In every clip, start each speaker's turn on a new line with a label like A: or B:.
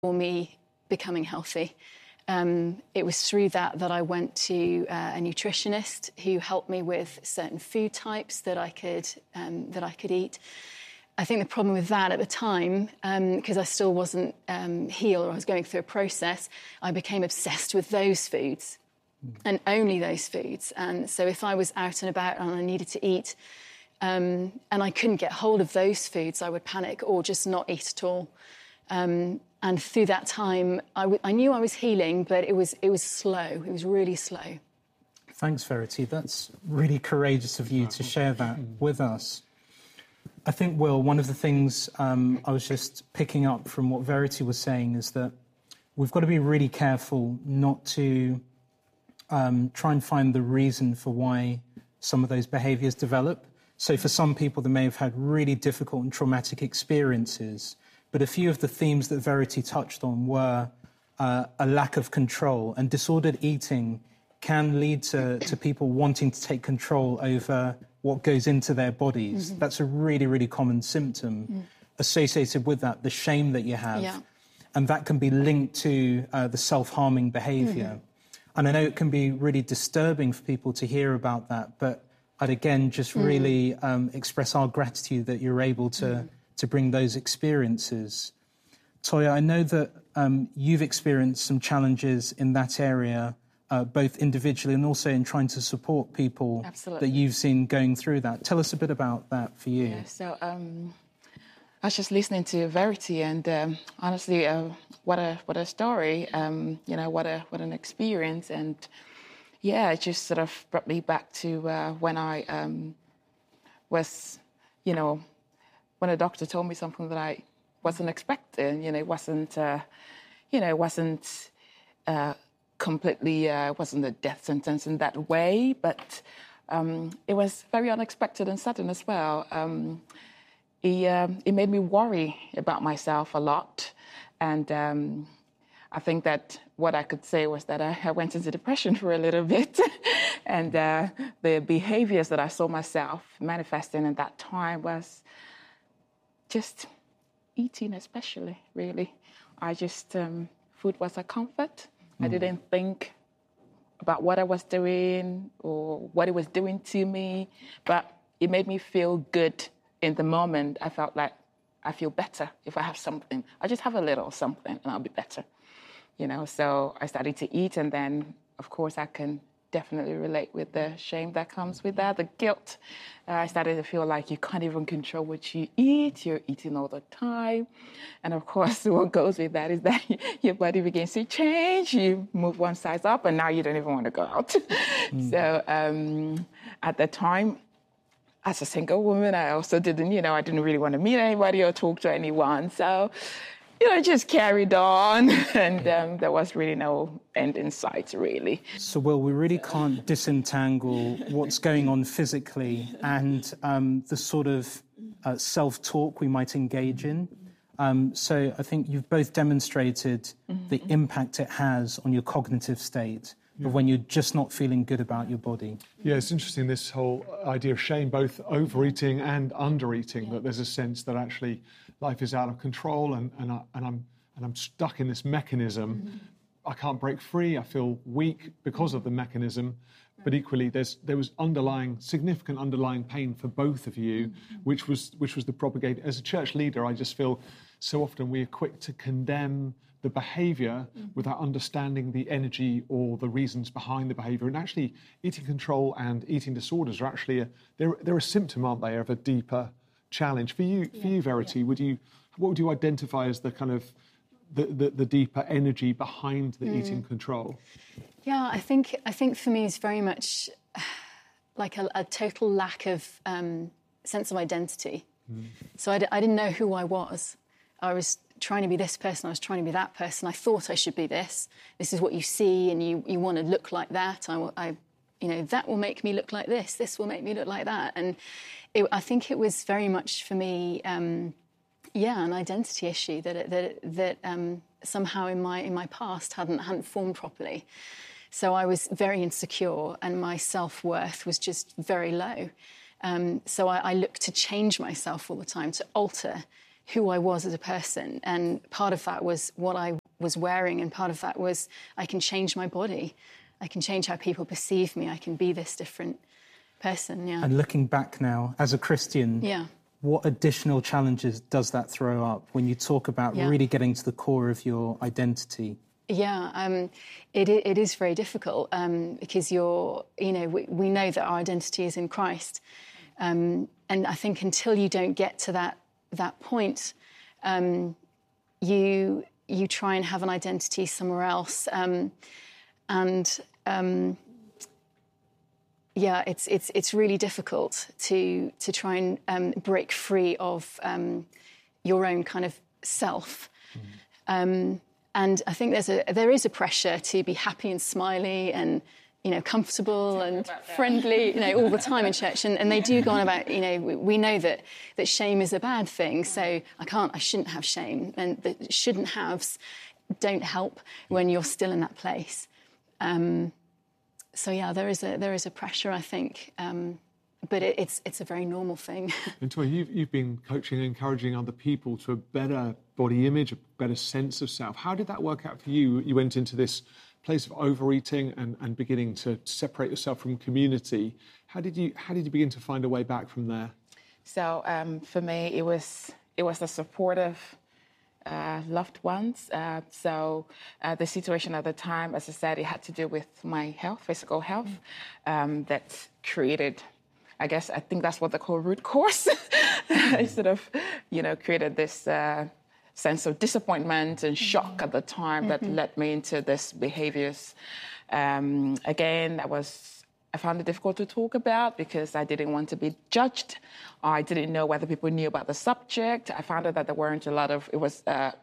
A: for me becoming healthy. It was through that I went to a nutritionist who helped me with certain food types that I could eat. I think the problem with that at the time, because I still wasn't healed or I was going through a process, I became obsessed with those foods and only those foods. And so if I was out and about and I needed to eat and I couldn't get hold of those foods, I would panic or just not eat at all. And through that time, I knew I was healing, but it was slow. It was really slow.
B: Thanks, Verity. That's really courageous of you to share that with us. I think, Will, one of the things I was just picking up from what Verity was saying is that we've got to be really careful not to try and find the reason for why some of those behaviours develop. So for some people, they may have had really difficult and traumatic experiences, but a few of the themes that Verity touched on were a lack of control, and disordered eating can lead to people wanting to take control over what goes into their bodies. Mm-hmm. That's a really, really common symptom associated with that, the shame that you have. Yeah. And that can be linked to the self-harming behaviour. Mm-hmm. And I know it can be really disturbing for people to hear about that, but I'd again just really express our gratitude that you're able to bring those experiences. Toya, I know that you've experienced some challenges in that area, both individually and also in trying to support people that you've seen going through that. Tell us a bit about that for you.
C: Yeah, so I was just listening to Verity, and honestly, what a story, what an experience. And yeah, it just sort of brought me back to when I was, when a doctor told me something that I wasn't expecting. It wasn't, completely, wasn't a death sentence in that way, but it was very unexpected and sudden as well. It made me worry about myself a lot, and I think that what I could say was that I went into depression for a little bit, and the behaviors that I saw myself manifesting at that time was just eating, especially, really. I just, food was a comfort. I didn't think about what I was doing or what it was doing to me, but it made me feel good in the moment. I felt like I feel better if I have something. I just have a little something and I'll be better, So I started to eat, and then, of course, I can definitely relate with the shame that comes with that, the guilt. I started to feel like you can't even control what you eat. You're eating all the time. And of course, what goes with that is that your body begins to change. You move one size up, and now you don't even want to go out. So at the time, as a single woman, I also didn't, I didn't really want to meet anybody or talk to anyone. So just carried on, and there was really no end in sight, really.
B: So, Will, we really can't disentangle what's going on physically and the sort of self-talk we might engage in. So I think you've both demonstrated the impact it has on your cognitive state of when you're just not feeling good about your body.
D: Yeah, it's interesting, this whole idea of shame, both overeating and undereating, that there's a sense that actually life is out of control and I'm stuck in this mechanism. I can't break free. I feel weak because of the mechanism. But equally, there was significant underlying pain for both of you, which was the propagating. As a church leader, I just feel so often we are quick to condemn the behaviour without understanding the energy or the reasons behind the behaviour. And actually, eating control and eating disorders are actually they're a symptom, aren't they, of a deeper challenge. For you, Verity, what would you identify as the kind of the deeper energy behind the eating control?
A: Yeah, I think for me it's very much like a total lack of sense of identity. So I didn't know who I was. I was trying to be this person, I was trying to be that person. I thought I should be this. This is what you see, and you want to look like that. That will make me look like this. This will make me look like that. And I think it was very much for me, an identity issue that somehow in my past hadn't formed properly. So I was very insecure, and my self-worth was just very low. So I looked to change myself all the time, to alter who I was as a person. And part of that was what I was wearing, and part of that was I can change my body. I can change how people perceive me. I can be this different person, yeah.
B: And looking back now, as a Christian, what additional challenges does that throw up when you talk about really getting to the core of your identity?
A: Yeah, it is very difficult because we know that our identity is in Christ. And I think until you don't get to that point, you try and have an identity somewhere else. It's really difficult to try and break free of your own kind of self. And I think there is a pressure to be happy and smiley and, comfortable and friendly, all the time in church. And they do go on about, we know that shame is a bad thing. So I shouldn't have shame. And the shouldn't haves don't help when you're still in that place. There is a pressure, I think. But it's a very normal thing.
D: And Toyah, you've been coaching and encouraging other people to a better body image, a better sense of self. How did that work out for you? You went into this place of overeating and beginning to separate yourself from community. How did you begin to find a way back from there?
C: So for me, it was the supportive loved ones. The situation at the time, as I said, it had to do with my health, physical health, that created, I think that's what they call root cause. It sort of, created this sense of disappointment and shock at the time that led me into these behaviors. Again, I found it difficult to talk about because I didn't want to be judged. I didn't know whether people knew about the subject. I found out that there weren't a lot of, it was a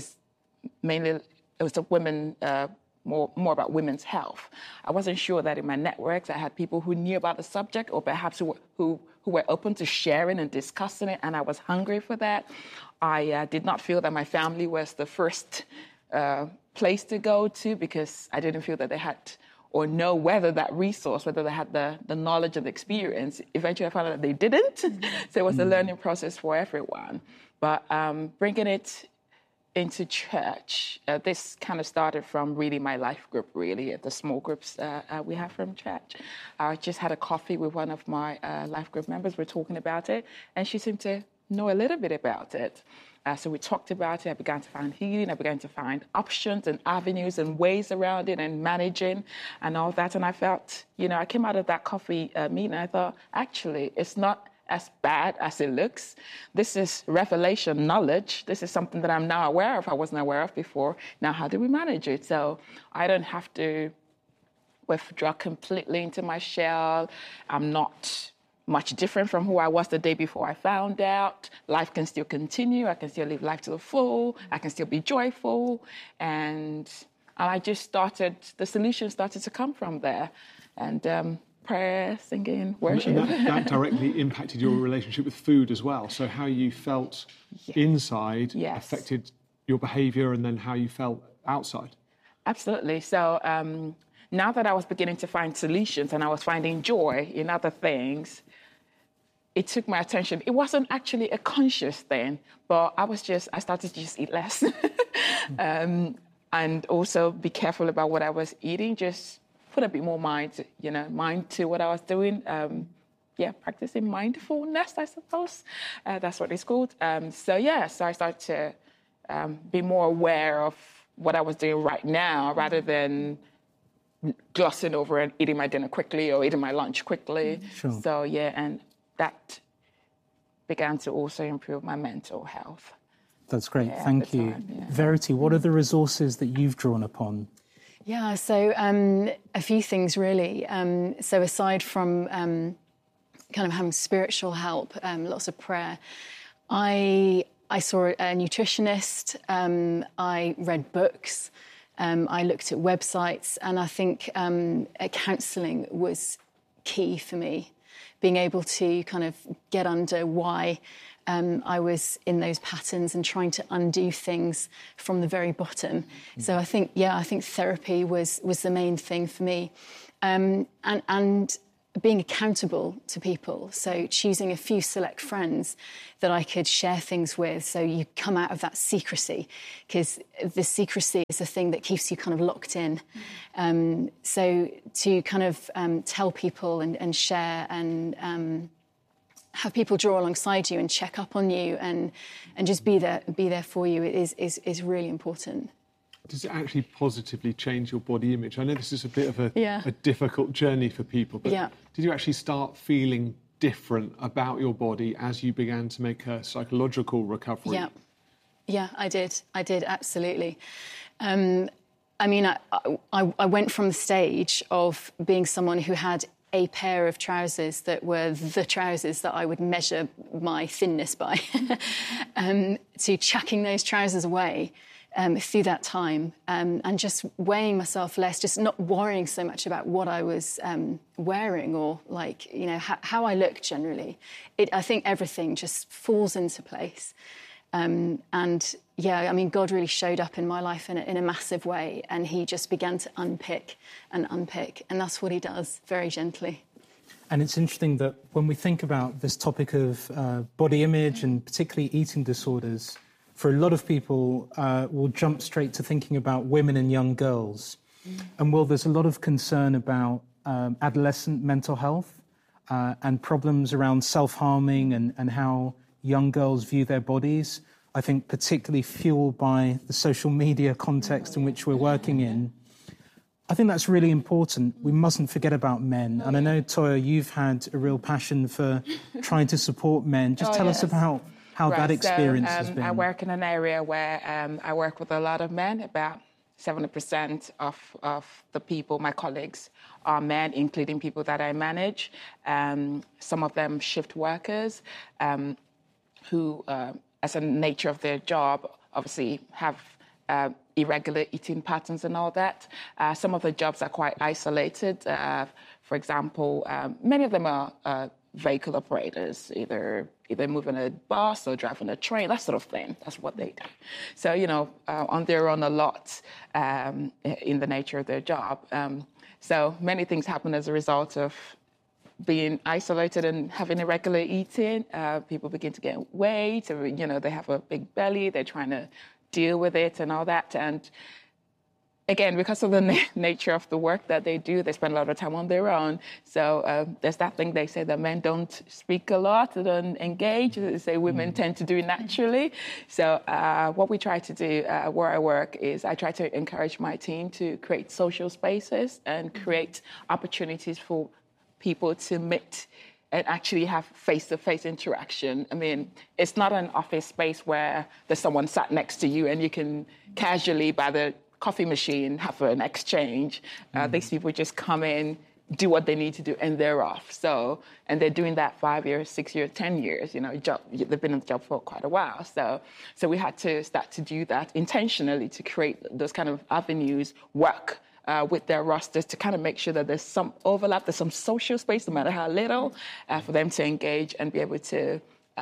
C: women, more about women's health. I wasn't sure that in my networks I had people who knew about the subject or perhaps who were open to sharing and discussing it, and I was hungry for that. I did not feel that my family was the first place to go to because I didn't feel that they had or know whether that resource, whether they had the knowledge and the experience. Eventually I found out that they didn't. So it was a learning process for everyone. But bringing it into church, this kind of started from really my life group, really, the small groups we have from church. I just had a coffee with one of my life group members. We're talking about it, and she seemed to know a little bit about it. So we talked about it. I began to find healing. I began to find options and avenues and ways around it and managing and all that. And I felt, I came out of that coffee meeting and I thought, actually, it's not as bad as it looks. This is revelation knowledge. This is something that I'm now aware of. I wasn't aware of before. Now, how do we manage it? So I don't have to withdraw completely into my shell. I'm not much different from who I was the day before I found out. Life can still continue. I can still live life to the full. I can still be joyful. And I just the solution started to come from there. And prayer, singing, worship.
D: And that directly impacted your relationship with food as well. So how you felt inside affected your behaviour and then how you felt outside.
C: Absolutely. So now that I was beginning to find solutions and I was finding joy in other things, it took my attention. It wasn't actually a conscious thing, but I started to just eat less. And also be careful about what I was eating, just put a bit more mind to what I was doing. Practicing mindfulness, I suppose. That's what it's called. So I started to be more aware of what I was doing right now rather than glossing over and eating my dinner quickly or eating my lunch quickly.
B: Sure.
C: So, and that began to also improve my mental health.
B: That's great. Thank you. Verity, what are the resources that you've drawn upon?
A: Yeah, so a few things really. So aside from kind of having spiritual help, lots of prayer, I saw a nutritionist, I read books, I looked at websites, and I think counselling was key for me, being able to kind of get under why I was in those patterns and trying to undo things from the very bottom. So I think therapy was the main thing for me. And being accountable to people. So choosing a few select friends that I could share things with. So you come out of that secrecy, because the secrecy is the thing that keeps you kind of locked in. So to kind of tell people and share and have people draw alongside you and check up on you and just be there for you is really important.
D: Does it actually positively change your body image? I know this is a bit of a difficult journey for people, but did you actually start feeling different about your body as you began to make a psychological recovery?
A: Yeah, I did. Absolutely. I mean, I went from the stage of being someone who had a pair of trousers that were the trousers that I would measure my thinness by, to chucking those trousers away through that time, and just weighing myself less, just not worrying so much about what I was wearing or how I look generally. I think everything just falls into place. God really showed up in my life in a massive way, and he just began to unpick, and that's what he does very gently.
B: And it's interesting that when we think about this topic of body image and particularly eating disorders, for a lot of people will jump straight to thinking about women and young girls. And there's a lot of concern about adolescent mental health and problems around self-harming and how young girls view their bodies. I think particularly fueled by the social media context in which we're working in. I think that's really important. We mustn't forget about men. And I know, Toya, you've had a real passion for trying to support men. Just tell us about how that experience has been.
C: I work in an area where I work with a lot of men. About 70% of the people, my colleagues, are men, including people that I manage. Some of them shift workers who, as a nature of their job, obviously have irregular eating patterns and all that. Some of the jobs are quite isolated. For example, many of them are vehicle operators, either moving a bus or driving a train, that sort of thing. That's what they do. So, on their own a lot in the nature of their job. So many things happen as a result of being isolated and having irregular eating. People begin to gain weight, or, they have a big belly, they're trying to deal with it and all that. And again, because of the nature of the work that they do, they spend a lot of time on their own. So there's that thing they say that men don't speak a lot, they don't engage. They say women tend to do it naturally. So what we try to do where I work is I try to encourage my team to create social spaces and create opportunities for people to meet and actually have face-to-face interaction. I mean, it's not an office space where there's someone sat next to you and you can casually, by the coffee machine, have an exchange. These people just come in, do what they need to do, and they're off. So, and they're doing that 5 years, 6 years, 10 years. They've been in the job for quite a while. So we had to start to do that intentionally to create those kind of avenues, work with their rosters to kind of make sure that there's some overlap, there's some social space, no matter how little, for them to engage and be able to,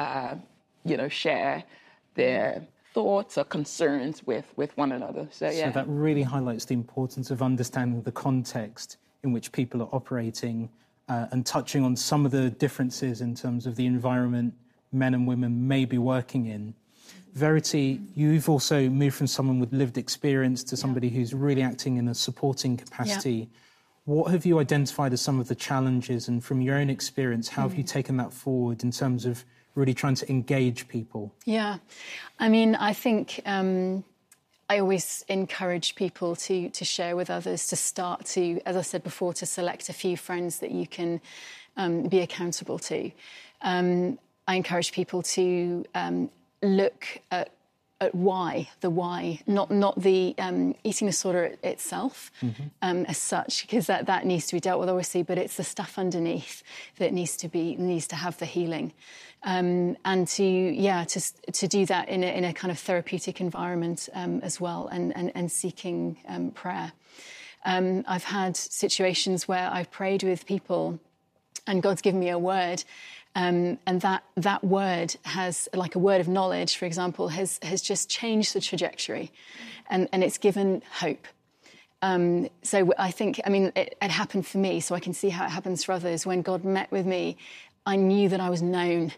C: share their thoughts or concerns with one another. So
B: that really highlights the importance of understanding the context in which people are operating and touching on some of the differences in terms of the environment men and women may be working in. Verity, you've also moved from someone with lived experience to somebody who's really acting in a supporting capacity. Yeah. What have you identified as some of the challenges, and from your own experience, how have you taken that forward in terms of really trying to engage people?
A: Yeah, I mean, I think I always encourage people to share with others, to start to, as I said before, to select a few friends that you can be accountable to. I encourage people to look at why, not the eating disorder itself as such, because that needs to be dealt with, obviously, but it's the stuff underneath that needs to have the healing. And to do that in a kind of therapeutic environment as well, and seeking prayer. I've had situations where I've prayed with people and God's given me a word, and that word has, like a word of knowledge, for example, has just changed the trajectory, and it's given hope. So I think, I mean, it happened for me, so I can see how it happens for others. When God met with me, I knew that I was known.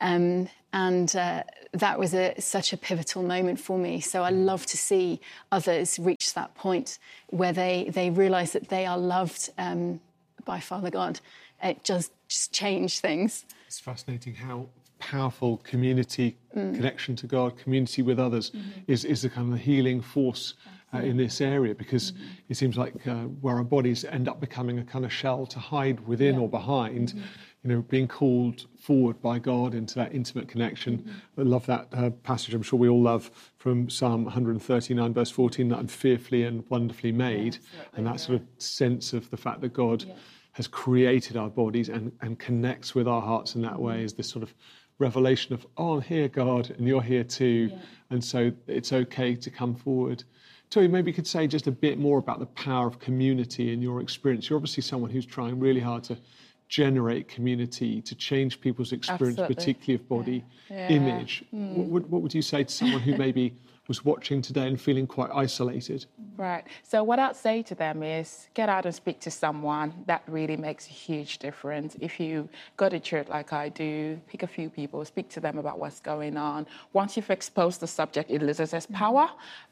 A: That was such a pivotal moment for me. So I love to see others reach that point where they realise that they are loved by Father God. It just changed things.
D: It's fascinating how powerful community connection to God, community with others is the kind of the healing force in this area, because it seems like where our bodies end up becoming a kind of shell to hide within or behind, you know, being called forward by God into that intimate connection. I love that passage, I'm sure we all love, from Psalm 139 verse 14, that I'm fearfully and wonderfully made, and that sort of sense of the fact that God has created our bodies and connects with our hearts in that way, is this sort of revelation of, oh, I'm here, God, and you're here too, and so it's okay to come forward. Toby, maybe you could say just a bit more about the power of community in your experience. You're obviously someone who's trying really hard to generate community, to change people's experience, particularly of body image. What would you say to someone who maybe was watching today and feeling quite isolated?
C: Right. So what I'd say to them is get out and speak to someone. That really makes a huge difference. If you go to church like I do, pick a few people, speak to them about what's going on. Once you've exposed the subject, it loses power.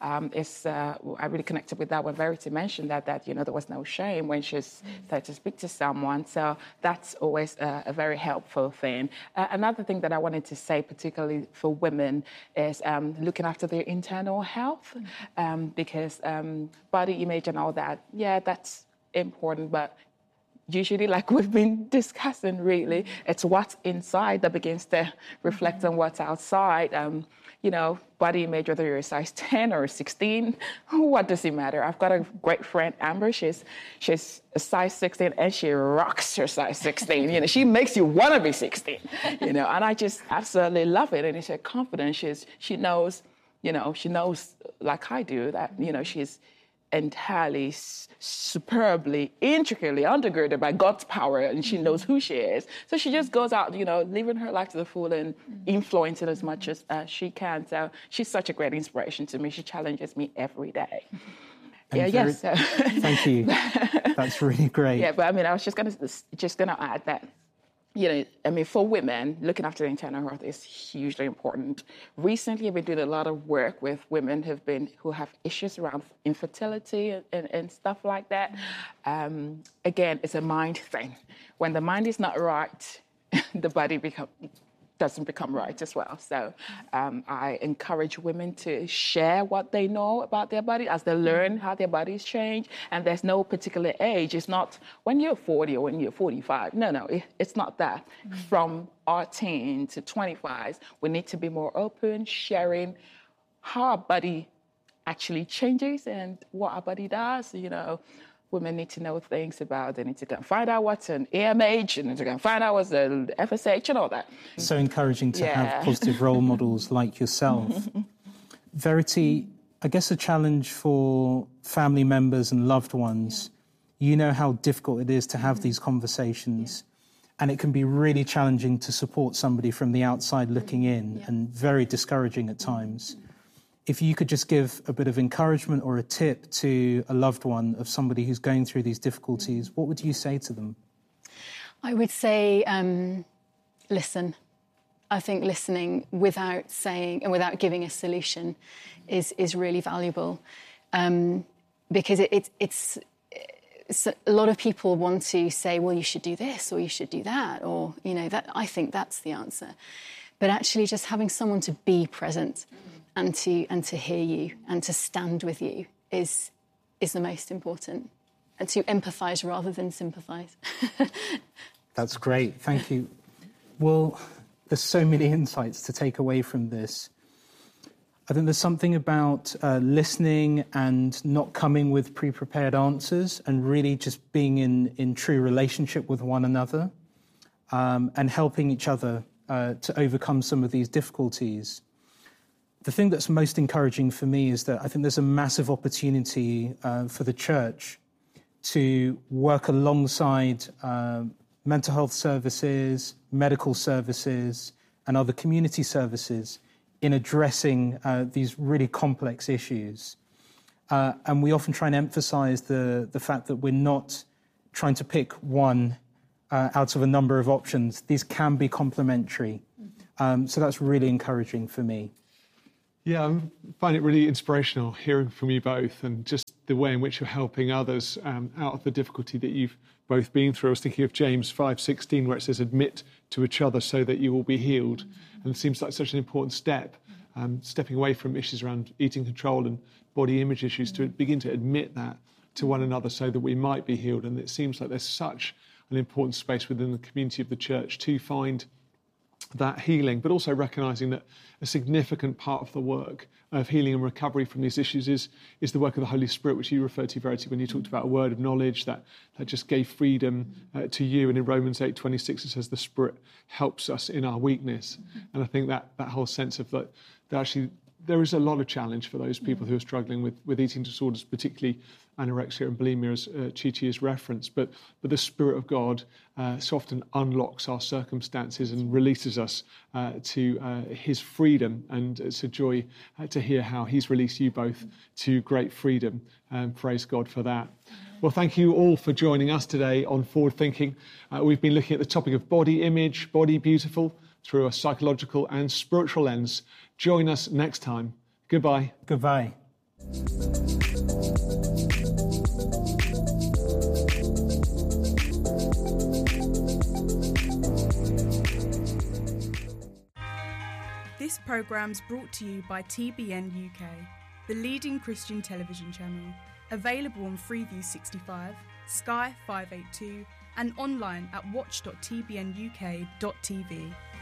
C: I really connected with that when Verity mentioned that, you know, there was no shame when she started to speak to someone. So that's always a very helpful thing. Another thing that I wanted to say, particularly for women, is looking after their internal health, because body image and all that, that's important, but usually, like we've been discussing, really, it's what's inside that begins to reflect on what's outside. You know, body image, whether you're a size 10 or 16, what does it matter? I've got a great friend, Amber. She's a size 16, and she rocks her size 16. You know, she makes you want to be 16. You know, and I just absolutely love it. And it's her confidence. She knows, you know, she knows, like I do, that, you know, she's entirely, superbly, intricately undergirded by God's power, and she knows who she is. So she just goes out, you know, living her life to the full and influencing as much as she can. So she's such a great inspiration to me. She challenges me every day.
B: Thank you. That's really great.
C: Yeah, but I mean, I was just gonna add that, you know, I mean, for women, looking after their internal health is hugely important. Recently, I've been doing a lot of work with women who have issues around infertility and stuff like that. Again, it's a mind thing. When the mind is not right, the body doesn't become right as well. So I encourage women to share what they know about their body as they learn how their bodies change. And there's no particular age. It's not when you're 40 or when you're 45. No, it's not that. From our teen to 25, we need to be more open, sharing how our body actually changes and what our body does, you know. Women need to know things about, they need to go and find out what's an AMH, and they need to go and find out what's an FSH and all that.
B: So encouraging to have positive role models like yourself. Verity, I guess a challenge for family members and loved ones. You know how difficult it is to have these conversations, and it can be really challenging to support somebody from the outside looking in, and very discouraging at times. If you could just give a bit of encouragement or a tip to a loved one of somebody who's going through these difficulties, what would you say to them?
A: I would say listen. I think listening without saying and without giving a solution is really valuable, because it's a lot of people want to say, well, you should do this or you should do that, or, you know, that I think that's the answer. But actually just having someone to be present and to hear you and to stand with you is the most important, and to empathise rather than sympathise.
B: That's great, thank you. Well, there's so many insights to take away from this. I think there's something about listening and not coming with pre-prepared answers, and really just being in true relationship with one another, and helping each other to overcome some of these difficulties. The thing that's most encouraging for me is that I think there's a massive opportunity for the church to work alongside mental health services, medical services, and other community services in addressing these really complex issues. And we often try and emphasise the fact that we're not trying to pick one out of a number of options. These can be complementary. So that's really encouraging for me.
D: Yeah, I find it really inspirational hearing from you both, and just the way in which you're helping others out of the difficulty that you've both been through. I was thinking of James 5:16, where it says, admit to each other so that you will be healed. And it seems like such an important step, stepping away from issues around eating control and body image issues, to begin to admit that to one another so that we might be healed. And it seems like there's such an important space within the community of the church to find that healing, but also recognising that a significant part of the work of healing and recovery from these issues is the work of the Holy Spirit, which you referred to, Verity, when you talked about a word of knowledge that just gave freedom to you. And in Romans 8:26, it says the Spirit helps us in our weakness. And I think that whole sense of that actually there is a lot of challenge for those people who are struggling with eating disorders, particularly anorexia and bulimia, as Chi-Chi has referenced. But the Spirit of God so often unlocks our circumstances and releases us to his freedom. And it's a joy to hear how he's released you both to great freedom. Praise God for that. Well, thank you all for joining us today on Forward Thinking. We've been looking at the topic of body image, body beautiful, through a psychological and spiritual lens. Join us next time. Goodbye.
B: Goodbye.
E: This programme's brought to you by TBN UK, the leading Christian television channel, available on Freeview 65, Sky 582 and online at watch.tbnuk.tv.